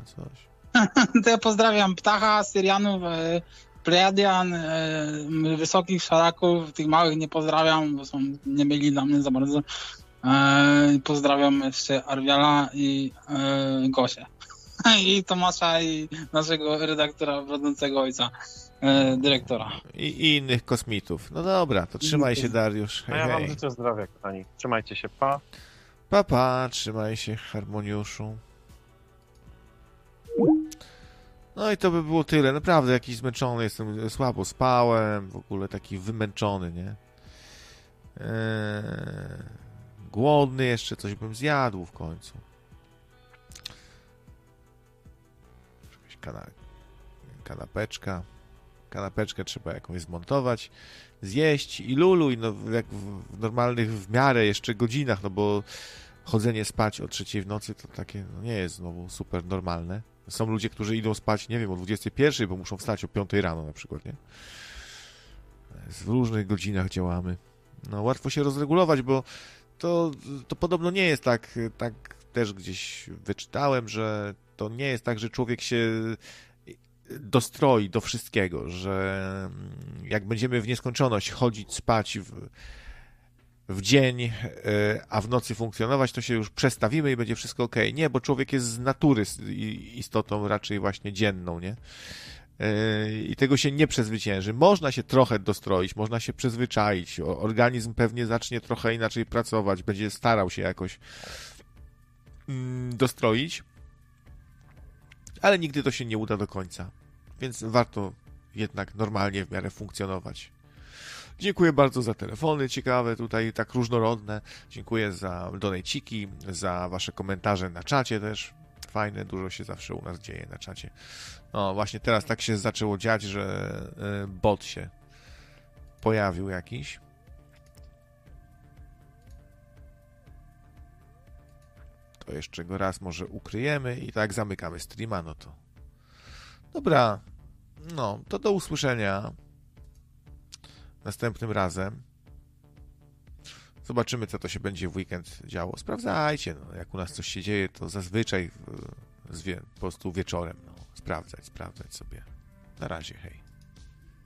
coś. To ja pozdrawiam Ptacha, Syrianów, Plejadian, Wysokich Szaraków, tych małych nie pozdrawiam, bo są nie mieli dla mnie za bardzo. Pozdrawiam jeszcze Arwiala i Gosię. I Tomasza i naszego redaktora, prowadzącego ojca, dyrektora. I innych kosmitów. No dobra, to trzymaj się, Dariusz. No ja wam życzę zdrowia, kochani. Trzymajcie się, pa. Pa, trzymaj się, Harmoniuszu. No i to by było tyle. Naprawdę jakiś zmęczony jestem, słabo spałem, w ogóle taki wymęczony, nie? Głodny jeszcze, coś bym zjadł w końcu. Jakaś kanapeczka. Kanapeczkę trzeba jakąś zmontować, zjeść i lulu, i no, jak w normalnych w miarę jeszcze godzinach, no bo chodzenie spać o 3 w nocy to takie no, nie jest znowu super normalne. Są ludzie, którzy idą spać, nie wiem, o 21, bo muszą wstać o 5 rano na przykład, nie? W różnych godzinach działamy. No łatwo się rozregulować, bo to podobno nie jest tak też gdzieś wyczytałem, że to nie jest tak, że człowiek się dostroi do wszystkiego, że jak będziemy w nieskończoność chodzić, spać w dzień, a w nocy funkcjonować, to się już przestawimy i będzie wszystko okej. Nie, bo człowiek jest z natury istotą raczej właśnie dzienną, nie? I tego się nie przezwycięży. Można się trochę dostroić, można się przyzwyczaić. Organizm pewnie zacznie trochę inaczej pracować, będzie starał się jakoś dostroić, ale nigdy to się nie uda do końca. Więc warto jednak normalnie w miarę funkcjonować. Dziękuję bardzo za telefony ciekawe, tutaj tak różnorodne. Dziękuję za donejciki, za wasze komentarze na czacie też. Fajne, dużo się zawsze u nas dzieje na czacie. No właśnie teraz tak się zaczęło dziać, że bot się pojawił jakiś. To jeszcze go raz może ukryjemy i tak zamykamy streama, no to dobra, no to do usłyszenia następnym razem. Zobaczymy, co to się będzie w weekend działo. Sprawdzajcie, no, jak u nas coś się dzieje, to zazwyczaj po prostu wieczorem, no, sprawdzać sobie. Na razie, hej.